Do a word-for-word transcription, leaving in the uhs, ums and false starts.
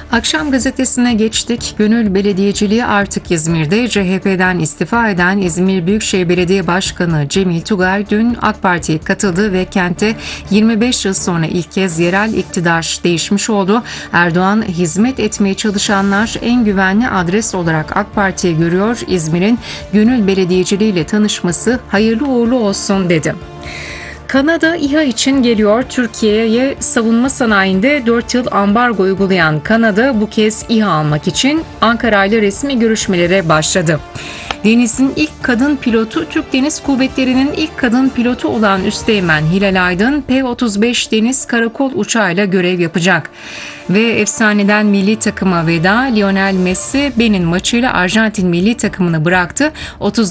Akşam gazetesine geçtik. Gönül belediyeciliği artık İzmir'de. C H P'den istifa eden İzmir Büyükşehir Belediye Başkanı Cemil Tugay dün AK Parti'ye katıldı ve kentte yirmi beş yıl sonra ilk kez yerel iktidar değişmiş oldu. Erdoğan, hizmet etmeye çalışanlar en güvenli adres olarak AK Parti'yi görüyor. İzmir'in gönül belediyeciliğiyle tanışması hayırlı uğurlu olsun dedi. Kanada İHA için geliyor. Türkiye'ye savunma sanayinde dört yıl ambargo uygulayan Kanada bu kez İHA almak için Ankara ile resmi görüşmelere başladı. Deniz'in ilk kadın pilotu, Türk Deniz Kuvvetleri'nin ilk kadın pilotu olan Üsteğmen Hilal Aydın, P otuz beş Deniz Karakol uçağıyla görev yapacak. Ve efsaneden milli takıma veda, Lionel Messi Benin maçıyla Arjantin milli takımını bıraktı. otuz